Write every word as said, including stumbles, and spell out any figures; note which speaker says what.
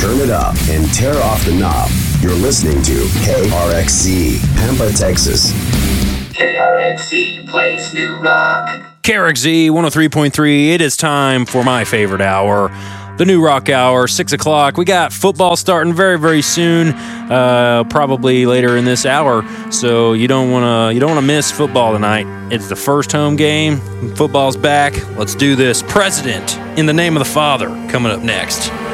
Speaker 1: turn it up, and tear off the knob. You're listening to K R X Z, Pampa, Texas.
Speaker 2: K R X Z plays new rock.
Speaker 3: K R X Z one oh three point three. It is time for my favorite hour, the New Rock Hour, six o'clock. We got football starting very, very soon, uh, probably later in this hour. So you don't want to you don't want to miss football tonight. It's the first home game. Football's back. Let's do this. President in the Name of the Father coming up next.